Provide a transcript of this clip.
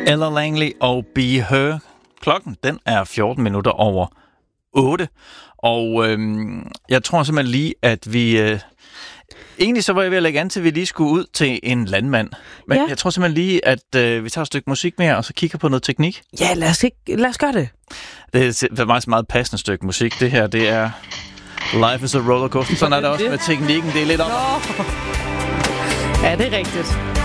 Ella Langley og Be Her. Klokken, den er 14 minutter over 8. Og jeg tror simpelthen lige, at vi... egentlig så var jeg ved at lægge an til, at vi lige skulle ud til en landmand. Men jeg tror simpelthen lige, at vi tager et stykke musik mere, og så kigger på noget teknik. Ja, lad os gøre det. Det er meget, meget passende stykke musik. Det her, det er Life is a Rollercoaster. Sådan er det også med teknikken. Det er lidt om. Ja, det er rigtigt.